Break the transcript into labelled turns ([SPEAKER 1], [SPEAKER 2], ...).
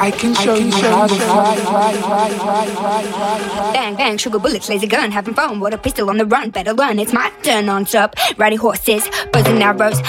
[SPEAKER 1] I can show you how to fly.
[SPEAKER 2] Bang, bang, sugar bullets, laser gun, having fun with a pistol on the run. Better learn, it's my turn on top. Riding horses, bows and arrows,